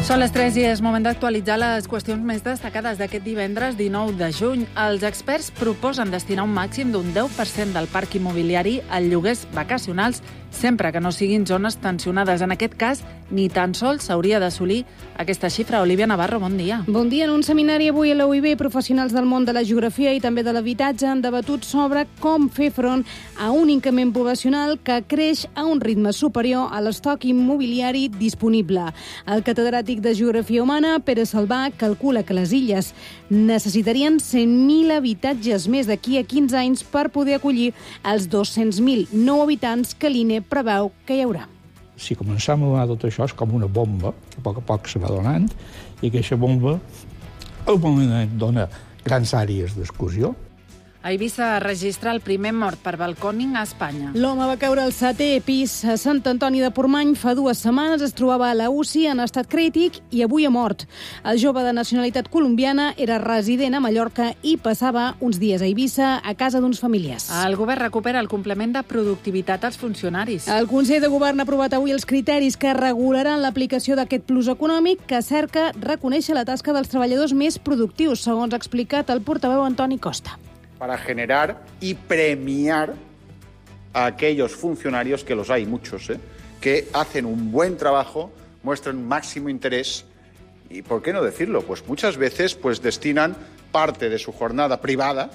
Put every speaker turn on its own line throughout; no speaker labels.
Són les 3 i és moment d'actualitzar les qüestions més destacades d'aquest divendres 19 de juny. Els experts proposen destinar un màxim d'un 10% del parc immobiliari a lloguers vacacionals, sempre que no siguin zones tensionades. En aquest cas, ni tan sols s'hauria d'assolir aquesta xifra. Olivia Navarro, bon dia.
Bon dia. En un seminari avui a la UIB, professionals del món de la geografia i també de l'habitatge han debatut sobre com fer front a un increment poblacional que creix a un ritme superior a l'estoc immobiliari disponible. El catedràtic de Geografia Humana, Pere Salvà, calcula que les illes necessitarien 100.000 habitatges més d'aquí a 15 anys per poder acollir els 200.000 nous habitants que l'INE preveu que hi haurà.
Si començam a donar tot això és com una bomba, que a poc se va donant, i aquesta bomba al moment dona grans àrees d'exclusió.
A Eivissa registra el primer mort per balcòning a Espanya.
L'home va caure al 7è pis a Sant Antoni de Portmany fa 2 setmanes, es trobava a la UCI en estat crític i avui ha mort. El jove de nacionalitat colombiana era resident a Mallorca i passava uns dies a Eivissa a casa d'uns familiars.
El govern recupera el complement de productivitat als funcionaris.
El Consell de Govern ha aprovat avui els criteris que regularan l'aplicació d'aquest plus econòmic que cerca reconèixer la tasca dels treballadors més productius, segons ha explicat el portaveu Antoni Costa.
Para generar y premiar a aquellos funcionarios, que los hay muchos, que hacen un buen trabajo, muestran máximo interés y, ¿por qué no decirlo? Pues muchas veces destinan parte de su jornada privada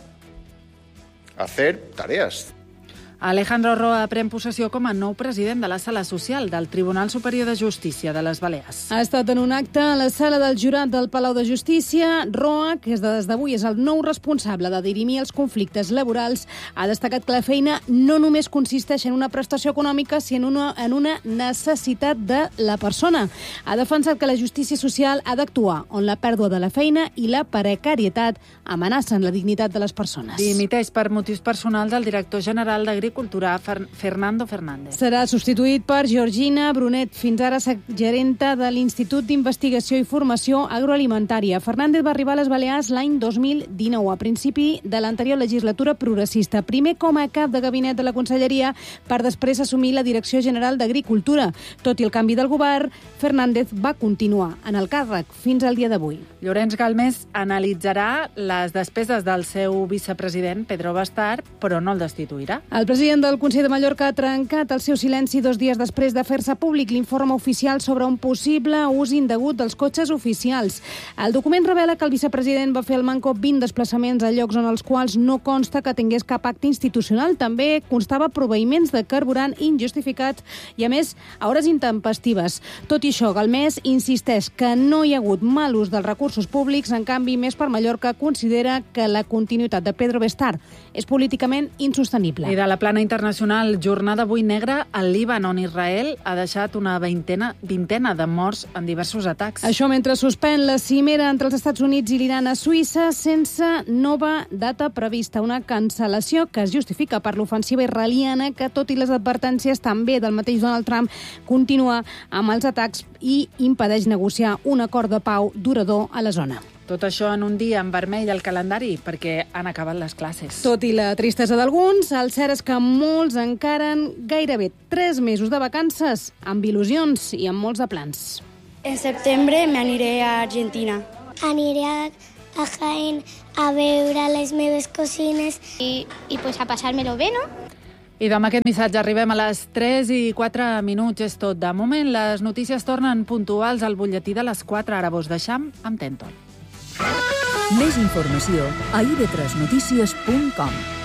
a hacer tareas.
Alejandro Roa pren possessió com a nou president de la Sala Social del Tribunal Superior de Justícia de les Balears.
Ha estat en un acte a la sala del jurat del Palau de Justícia. Roa, que des d'avui és el nou responsable de dirimir els conflictes laborals, ha destacat que la feina no només consisteix en una prestació econòmica, sinó en una necessitat de la persona. Ha defensat que la justícia social ha d'actuar on la pèrdua de la feina i la precarietat amenacen la dignitat de les persones.
Dimiteix per motius personals el director general d'Agricultura, Fernando Fernández.
Serà substituït per Georgina Brunet, fins ara gerenta de l'Institut d'Investigació i Formació Agroalimentària. Fernández va arribar a les Balears l'any 2019, a principi de l'anterior legislatura progressista. Primer com a cap de gabinet de la Conselleria, per després assumir la Direcció General d'Agricultura. Tot i el canvi del govern, Fernández va continuar en el càrrec fins al dia d'avui.
Llorenç Galmés analitzarà les despeses del seu vicepresident, Pedro Bastard, però no el destituirà.
El president del Consell de Mallorca ha trencat el seu silenci 2 dies després de fer-se públic l'informe oficial sobre un possible ús indegut dels cotxes oficials. El document revela que el vicepresident va fer al manco 20 desplaçaments a llocs en els quals no consta que tingués cap acte institucional. També constava proveïments de carburant injustificats i, a més, a hores intempestives. Tot i això, Galmés insisteix que no hi ha hagut mal ús dels recursos públics. En canvi, Més per Mallorca considera que la continuïtat de Pedro Bastard és políticament insostenible.
I de la plana internacional, jornada avui negra al Líban, on Israel ha deixat una vintena de morts en diversos atacs.
Això mentre suspèn la cimera entre els Estats Units i l'Iran a Suïssa sense nova data prevista. Una cancel·lació que es justifica per l'ofensiva israeliana que, tot i les advertències també del mateix Donald Trump, continua amb els atacs i impedeix negociar un acord de pau durador a la zona.
Tot això en un dia en vermell al calendari, perquè han acabat les classes.
Tot i la tristesa d'alguns, el cert és que molts encaren gairebé 3 mesos de vacances amb il·lusions i amb molts de plans.
En setembre m'aniré a Argentina.
Aniré a Jaén a veure les meves cosines
i pues a passar-me-lo bé, no?
I amb aquest missatge arribem a les 3 i 4 minuts. És tot. De moment, les notícies tornen puntuals al butlletí de les 4. Ara vos deixam amb Tenton.
Més informació a ib3notícies.com.